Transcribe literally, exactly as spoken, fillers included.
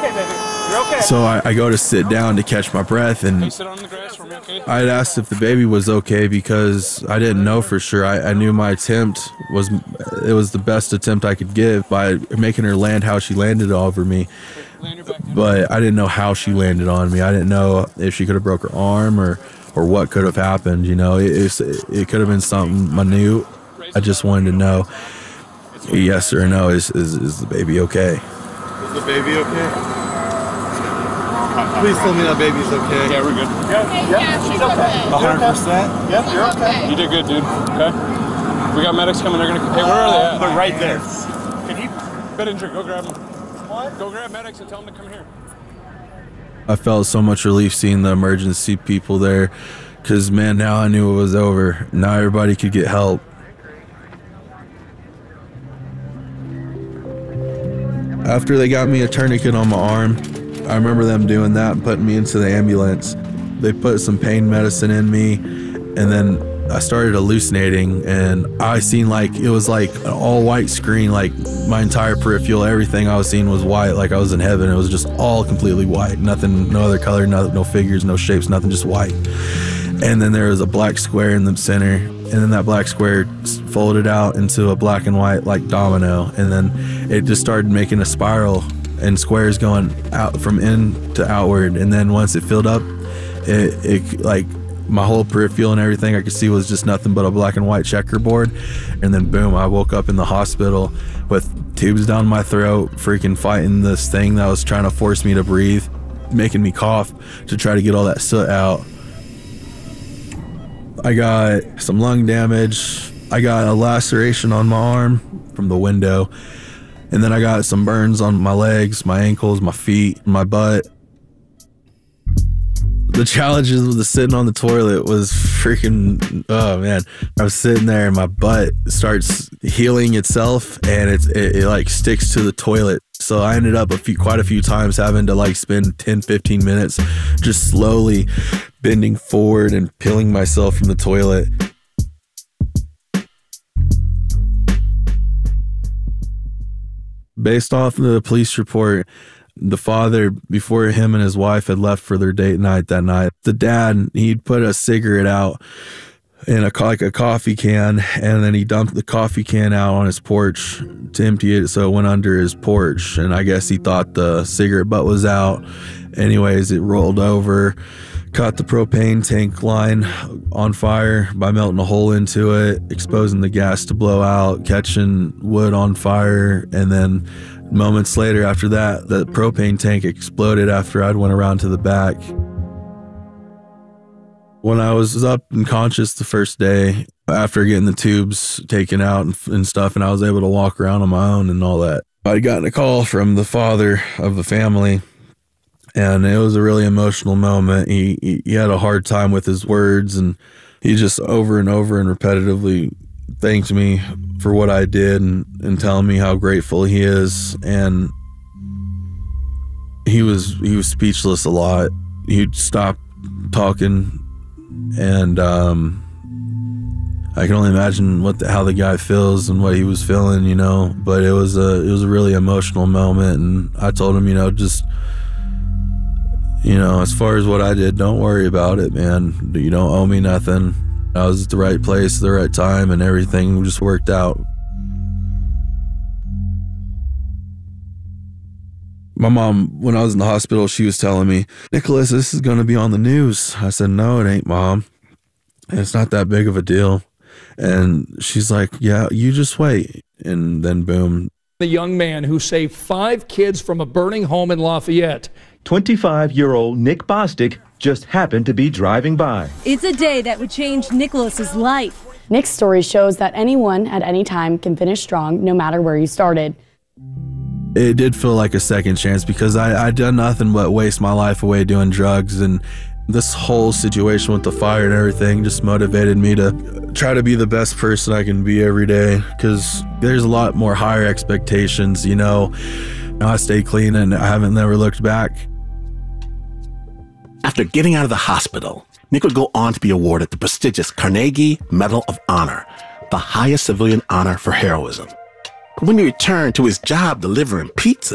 okay, baby. You're okay. So I, I go to sit down to catch my breath, and Can you sit on the grass for me, okay? I'd asked if the baby was okay because I didn't know for sure. I, I knew my attempt was, it was the best attempt I could give by making her land how she landed over me. But I didn't know how she landed on me. I didn't know if she could have broke her arm or, or what could have happened. You know, it, it's, it could have been something minute. I just wanted to know, yes or no, is, is, is the baby okay? Is the baby okay? Please tell me that baby's okay. Yeah, we're good. Yeah, yeah, she's okay. one hundred percent? Yep, you're okay. You did good, dude. Okay? We got medics coming. They're going to... Hey, where are they at? They're right there. Can you... Bed injury. Go grab them. What? Go grab medics and tell them to come here. I felt so much relief seeing the emergency people there because, man, now I knew it was over. Now everybody could get help. After they got me a tourniquet on my arm, I remember them doing that and putting me into the ambulance. They put some pain medicine in me, and then I started hallucinating, and I seen like, it was like an all white screen, like my entire peripheral, everything I was seeing was white, like I was in heaven. It was just all completely white, nothing, no other color, no, no figures, no shapes, nothing, just white. And then there was a black square in the center, and then that black square folded out into a black and white like domino, and then it just started making a spiral and squares going out from in to outward. And then once it filled up, it, it like my whole peripheral and everything I could see was just nothing but a black and white checkerboard. And then boom, I woke up in the hospital with tubes down my throat, freaking fighting this thing that was trying to force me to breathe, making me cough to try to get all that soot out. I got some lung damage. I got a laceration on my arm from the window. And then I got some burns on my legs, my ankles, my feet, my butt. The challenges with the sitting on the toilet was freaking, oh man. I was sitting there and my butt starts healing itself, and it's, it, it like sticks to the toilet. So I ended up a few, quite a few times having to like spend ten, fifteen minutes just slowly bending forward and peeling myself from the toilet. Based off of the police report, the father, before him and his wife had left for their date night that night, the dad, he'd put a cigarette out in a like a coffee can, and then he dumped the coffee can out on his porch to empty it, so it went under his porch. And I guess he thought the cigarette butt was out. Anyways, it rolled over, caught the propane tank line on fire by melting a hole into it, exposing the gas to blow out, catching wood on fire. And then moments later after that, the propane tank exploded after I'd went around to the back. When I was up and conscious the first day, after getting the tubes taken out and, and stuff, and I was able to walk around on my own and all that, I'd gotten a call from the father of the family, and it was a really emotional moment. He, he, he had a hard time with his words, and he just over and over and repetitively thanked me for what I did, and, and telling me how grateful he is. And he was he was speechless a lot. He'd stop talking, and um, I can only imagine what the, how the guy feels and what he was feeling, you know. But it was a it was a really emotional moment, and I told him, you know, just, you know, as far as what I did, don't worry about it, man. You don't owe me nothing. I was at the right place at the right time, and everything just worked out. My mom, when I was in the hospital, she was telling me, Nicholas, this is going to be on the news. I said, no, it ain't, Mom. It's not that big of a deal. And she's like, yeah, you just wait. And then boom. The young man who saved five kids from a burning home in Lafayette. twenty-five-year-old Nick Bostic just happened to be driving by. It's a day that would change Nicholas's life. Nick's story shows that anyone at any time can finish strong, no matter where you started. It did feel like a second chance because I, I'd done nothing but waste my life away doing drugs, and this whole situation with the fire and everything just motivated me to try to be the best person I can be every day, because there's a lot more higher expectations, you know. I stayed clean and I haven't never looked back. After getting out of the hospital, Nick would go on to be awarded the prestigious Carnegie Medal of Honor, the highest civilian honor for heroism. But when he returned to his job delivering pizza,